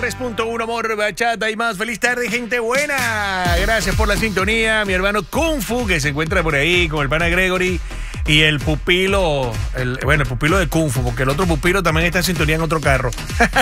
3.1 Amor, Bachata y más. Feliz tarde, gente buena. Gracias por la sintonía. Mi hermano Kung Fu, que se encuentra por ahí con el pana Gregory y el pupilo, el pupilo de Kung Fu, porque el otro pupilo también está en sintonía en otro carro.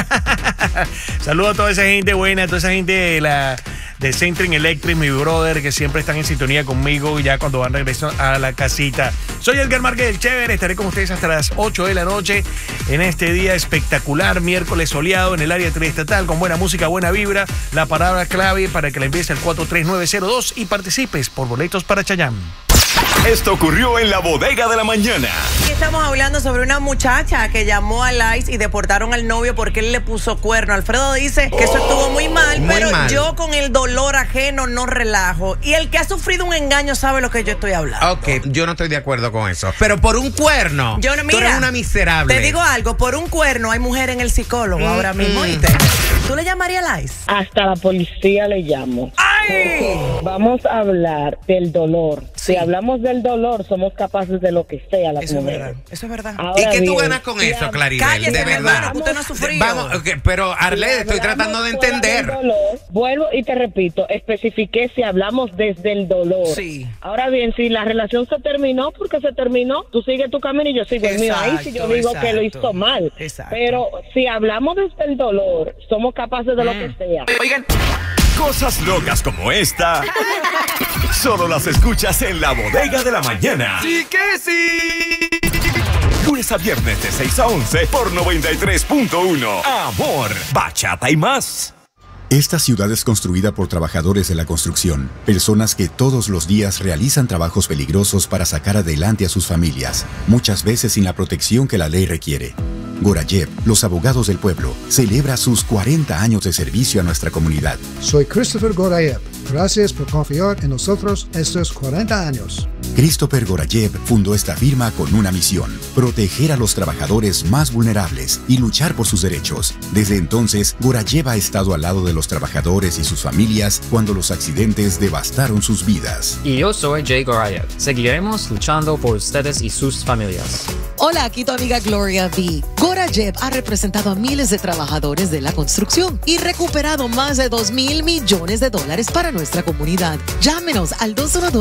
Saludos a toda esa gente buena, a toda esa gente de Centring Electric, mi brother, que siempre están en sintonía conmigo ya cuando van regreso a la casita. Soy Edgar Márquez del Chévere, estaré con ustedes hasta las 8 de la noche en este día espectacular, miércoles soleado en el área triestatal, con buena música, buena vibra. La palabra clave para que la envíes al 43902 y participes por boletos para Chayanne. Esto ocurrió en la bodega de la mañana. Estamos hablando sobre una muchacha que llamó al ICE y deportaron al novio porque él le puso cuerno. Alfredo dice que eso estuvo muy mal, pero yo con el dolor ajeno no relajo. Y el que ha sufrido un engaño sabe lo que yo estoy hablando. Ok, yo no estoy de acuerdo con eso. Pero por un cuerno, yo no, mira, tú eres una miserable. Te digo algo, por un cuerno hay mujer en el psicólogo ahora mismo, ¿oíste? ¿Tú le llamarías al ICE? Hasta la policía le llamo. ¡Ay! Vamos a hablar del dolor. Sí. Si hablamos del dolor, somos capaces de lo que sea las Eso mujeres. es verdad. Eso es verdad. Ahora ¿Y qué tú bien, ganas con eso, si Claribel? Cállese, De mi verdad. hermano, que usted no ha sufrido. Vamos, okay, pero Arlette, estoy tratando de entender. Dolor, vuelvo y te repito, especifiqué si hablamos desde el dolor. Sí. Ahora bien, si la relación se terminó porque se terminó, tú sigues tu camino y yo sigo el mío. Ahí si yo digo que lo hizo mal. Exacto. Pero si hablamos desde el dolor, somos capaces de lo que sea. Oigan, cosas locas como esta solo las escuchas en la bodega de la mañana. ¡Sí que sí! Lunes a viernes de 6 a 11 por 93.1. Amor, bachata y más. Esta ciudad es construida por trabajadores de la construcción, personas que todos los días realizan trabajos peligrosos para sacar adelante a sus familias, muchas veces sin la protección que la ley requiere. Gorayev, los abogados del pueblo, celebra sus 40 años de servicio a nuestra comunidad. Soy Christopher Gorayev. Gracias por confiar en nosotros estos 40 años. Christopher Gorayev fundó esta firma con una misión: proteger a los trabajadores más vulnerables y luchar por sus derechos. Desde entonces, Gorayev ha estado al lado de los trabajadores y sus familias cuando los accidentes devastaron sus vidas. Y yo soy Jay Gorayev. Seguiremos luchando por ustedes y sus familias. Hola, aquí tu amiga Gloria V. Gorayev ha representado a miles de trabajadores de la construcción y recuperado más de $2,000 millones para nuestra comunidad. Llámenos al 212